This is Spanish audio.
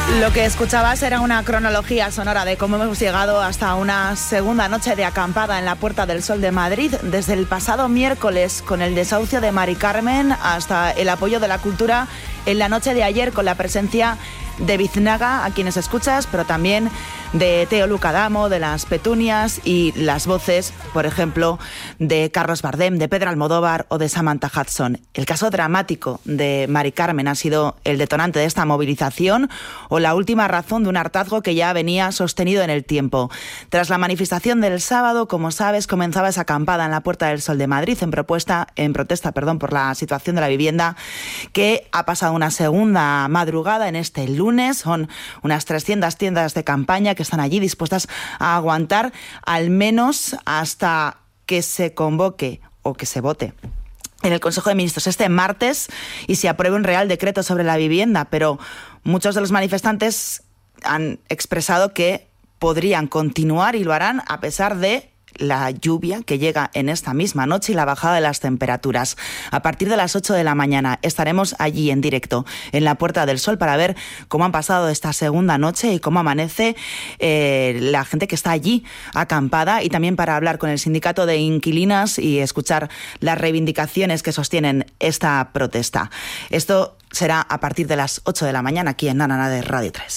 Lo que escuchabas era una cronología sonora de cómo hemos llegado hasta una segunda noche de acampada en la Puerta del Sol de Madrid, desde el pasado miércoles con el desahucio de Mari Carmen hasta el apoyo de la cultura en la noche de ayer con la presencia de Biznaga, a quienes escuchas, pero también de Teo Lucadamo, de Las Petunias y las voces, por ejemplo, de Carlos Bardem, de Pedro Almodóvar o de Samantha Hudson. El caso dramático de Mari Carmen ha sido el detonante de esta movilización o la última razón de un hartazgo que ya venía sostenido en el tiempo. Tras la manifestación del sábado, como sabes, comenzaba esa acampada en la Puerta del Sol de Madrid en protesta por la situación de la vivienda, que ha pasado una segunda madrugada en este lunes. Son unas 300 tiendas de campaña que están allí dispuestas a aguantar al menos hasta que se convoque o que se vote en el Consejo de Ministros este martes y se apruebe un Real Decreto sobre la vivienda, pero muchos de los manifestantes han expresado que podrían continuar y lo harán a pesar de la lluvia que llega en esta misma noche y la bajada de las temperaturas. A partir de las 8 de la mañana estaremos allí en directo en la Puerta del Sol para ver cómo han pasado esta segunda noche y cómo amanece la gente que está allí acampada, y también para hablar con el sindicato de inquilinas y escuchar las reivindicaciones que sostienen esta protesta. Esto será a partir de las 8 de la mañana aquí en Nanana de Radio 3.